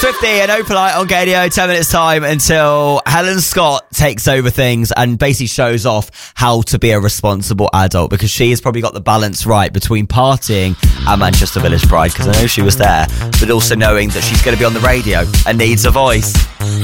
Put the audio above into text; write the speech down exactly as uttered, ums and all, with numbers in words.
fifty and Opalite on K D O, ten minutes time until Helen Scott takes over things and basically shows off how to be a responsible adult, because she has probably got the balance right between partying at Manchester Village Pride, because I know she was there, but also knowing that she's going to be on the radio and needs a voice.